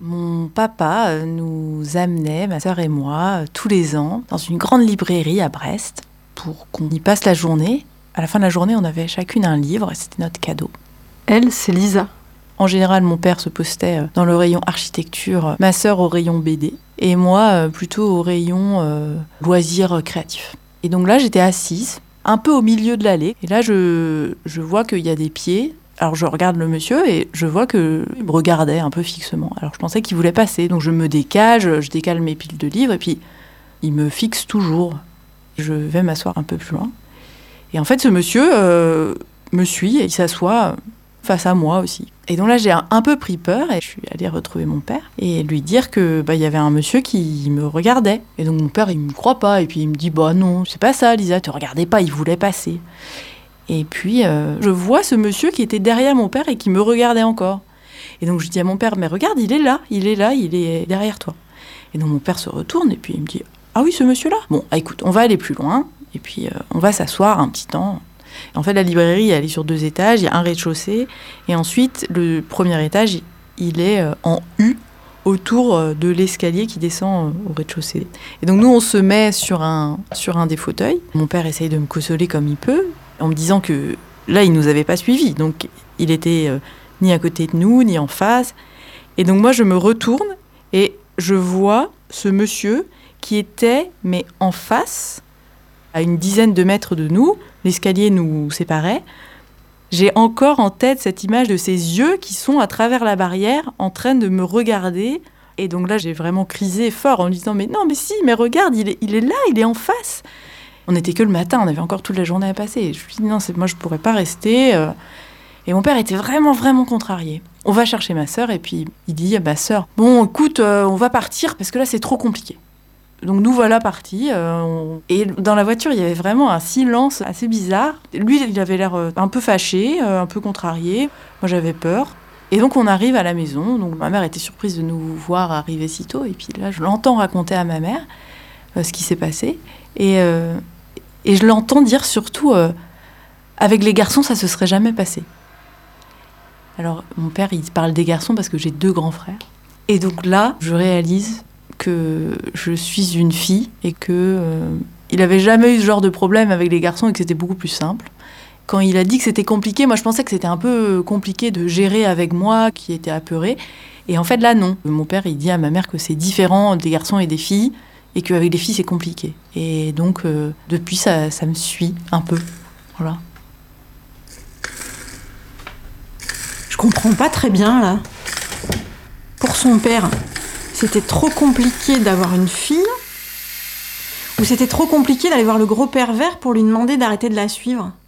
Mon papa nous amenait, ma sœur et moi, tous les ans, dans une grande librairie à Brest, pour qu'on y passe la journée. À la fin de la journée, on avait chacune un livre, et c'était notre cadeau. Elle, c'est Lisa. En général, mon père se postait dans le rayon architecture, ma sœur au rayon BD, et moi plutôt au rayon loisirs créatifs. Et donc là, j'étais assise, un peu au milieu de l'allée, et là, je vois qu'il y a des pieds. Alors je regarde le monsieur et je vois qu'il me regardait un peu fixement. Alors je pensais qu'il voulait passer, donc je me décale, je décale mes piles de livres, et puis il me fixe toujours. Je vais m'asseoir un peu plus loin. Et en fait, ce monsieur me suit et il s'assoit face à moi aussi. Et donc là, j'ai un peu pris peur et je suis allée retrouver mon père et lui dire que y avait un monsieur qui me regardait. Et donc mon père, il me croit pas et puis il me dit non, c'est pas ça, Lisa, te regardez pas, il voulait passer. Et puis je vois ce monsieur qui était derrière mon père et qui me regardait encore. Et donc je dis à mon père, mais regarde, il est là, il est derrière toi. Et donc mon père se retourne et puis il me dit, ah oui, ce monsieur-là. Bon, écoute, on va aller plus loin et puis on va s'asseoir un petit temps. En fait, la librairie, elle est sur 2 étages, il y a un rez-de-chaussée. Et ensuite, le premier étage, il est en U, autour de l'escalier qui descend au rez-de-chaussée. Et donc, nous, on se met sur un des fauteuils. Mon père essaye de me consoler comme il peut, en me disant que là, il nous avait pas suivis. Donc, il était ni à côté de nous, ni en face. Et donc, moi, je me retourne et je vois ce monsieur qui était, mais en face, à une dizaine de mètres de nous. L'escalier nous séparait. J'ai encore en tête cette image de ses yeux qui sont à travers la barrière en train de me regarder. Et donc là, j'ai vraiment crisé fort en lui disant « Mais non, mais si, mais regarde, il est là, il est en face !» On n'était que le matin, on avait encore toute la journée à passer. Et je lui dis « Non, moi, je ne pourrais pas rester. » Et mon père était vraiment, vraiment contrarié. On va chercher ma sœur et puis il dit « Sœur, bon, écoute, on va partir parce que là, c'est trop compliqué. » Donc nous voilà partis. Et dans la voiture, il y avait vraiment un silence assez bizarre. Lui, il avait l'air un peu fâché, un peu contrarié. Moi, j'avais peur. Et donc on arrive à la maison. Donc ma mère était surprise de nous voir arriver si tôt. Et puis là, je l'entends raconter à ma mère ce qui s'est passé. Et je l'entends dire surtout, avec les garçons, ça se serait jamais passé. Alors mon père, il parle des garçons parce que j'ai 2 grands frères. Et donc là, je réalise que je suis une fille et que il avait jamais eu ce genre de problème avec les garçons et que c'était beaucoup plus simple. Quand il a dit que c'était compliqué, moi je pensais que c'était un peu compliqué de gérer avec moi, qui était apeurée. Et en fait là non. Mon père il dit à ma mère que c'est différent des garçons et des filles et qu'avec les filles c'est compliqué. Et donc depuis ça me suit un peu. Voilà. Je comprends pas très bien là. Pour son père, c'était trop compliqué d'avoir une fille ou c'était trop compliqué d'aller voir le gros pervers pour lui demander d'arrêter de la suivre?